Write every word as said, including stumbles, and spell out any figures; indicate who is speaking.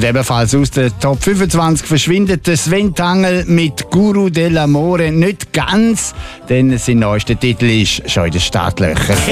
Speaker 1: Und ebenfalls aus der Top fünfundzwanzig verschwindet der Sven Tangl mit Guru dell'Amore nicht ganz, denn sein neuester Titel ist schon in den Startlöchern.